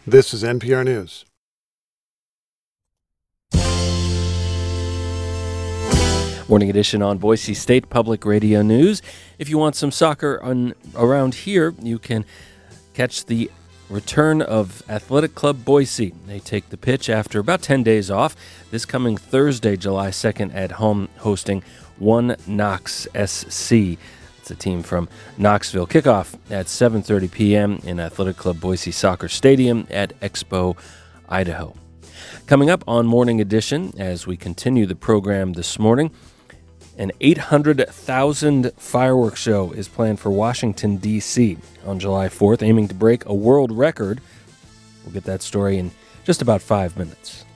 This is NPR News. Morning edition on Boise State Public Radio News. If you want some soccer around here, you can catch the return of Athletic Club Boise. They take the pitch after about 10 days off this coming Thursday, July 2nd at home, hosting One Knox SC. It's a team from Knoxville. Kickoff at 7:30 p.m. in Athletic Club Boise Soccer Stadium at Expo, Idaho. Coming up on Morning Edition, as we continue the program this morning, an 800,000 fireworks show is planned for Washington, D.C. on July 4th, aiming to break a world record. We'll get that story in just about 5 minutes.